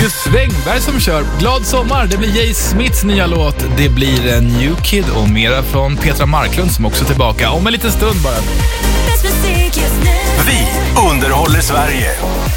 Marcus Wängberg som kör. Glad sommar, det blir Jay Smiths nya låt. Det blir en New Kid och mera från Petra Marklund som också är tillbaka om en liten stund bara. Vi underhåller Sverige.